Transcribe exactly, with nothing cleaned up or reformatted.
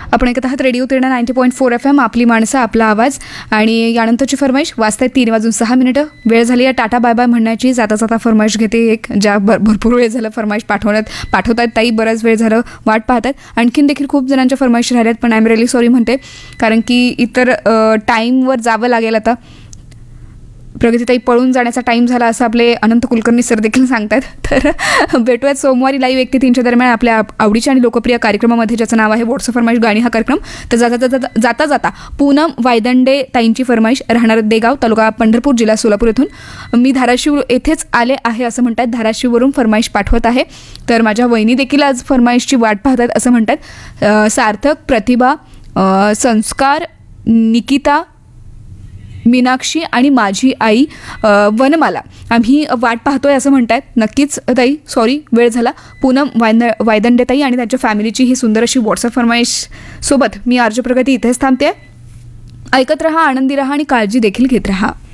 आपण ऐकत आहात radio तिरणा ninety point four F M, आपली माणसं आपला आवाज. आणि यानंतरची फरमाईश वाजताय तीन वाजून सहा मिनिटं. वेळ झाली आहे टाटा बाय बाय म्हणण्याची. जाता जाता फरमाईश घेते एक, ज्या भर भरपूर वेळ झालं फरमाईश पाठवण्यात पाठवत आहेत ताई, बराच वेळ झालं वाट पाहत आहेत. आणखीन देखील खूप जणांच्या फरमाईश राहिल्यात, पण आय एम रिअली सॉरी म्हणते, कारण की इतर टाईमवर जावं लागेल आता. प्रगतीताई पळून जाण्याचा टाईम झाला असं आपले अनंत कुलकर्णी सर देखील सांगतात. तर भेटूयात सोमवारी लाईव्ह एक ते तीनच्या दरम्यान आपल्या आवडीच्या आणि लोकप्रिय कार्यक्रमामध्ये, ज्याचं नाव आहे व्हॉट्सअप फरमाईश गाणी हा कार्यक्रम. तर जाता जाता जाता जाता पूनम वायदंडे ताईंची फरमाईश, राहणार देगाव, तालुका पंढरपूर, जिल्हा सोलापूर येथून. मी धाराशिव येथेच आले आहे असं म्हणतात, धाराशिववरून फरमाईश पाठवत आहे. तर माझ्या वहिनी देखील आज फरमाईशची वाट पाहतात असं म्हणतात. सार्थक, प्रतिभा, संस्कार, निकिता, मीनाक्षी आणि माझी आई वनमाला, आम्ही वाट पाहतोय असं म्हणतात. नक्कीच ताई, सॉरी वेळ झाला. पूनम वायद वायदंडे ताई आणि त्यांच्या फॅमिलीची ही सुंदर अशी व्हॉट्सअप फरमाईश सोबत मी आर्ज प्रगती इथेच थांबते. ऐकत रहा, आनंदी रहा आणि काळजी देखील घेत रहा.